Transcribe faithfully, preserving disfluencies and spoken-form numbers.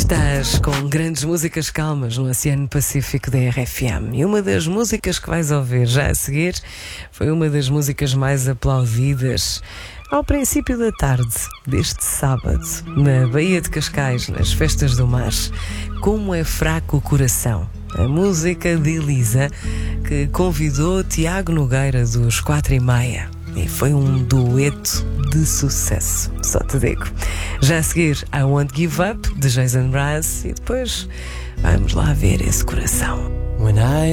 Estás com grandes músicas calmas no Oceano Pacífico da R F M. E uma das músicas que vais ouvir já a seguir foi uma das músicas mais aplaudidas ao princípio da tarde deste sábado, na Baía de Cascais, nas Festas do Mar. Como é fraco o coração. A música de Elisa, que convidou Tiago Nogueira dos Quatro e Meia. E foi um dueto de sucesso, só te digo. Já a seguir, I Won't Give Up, de Jason Mraz. E depois vamos lá ver esse coração. When I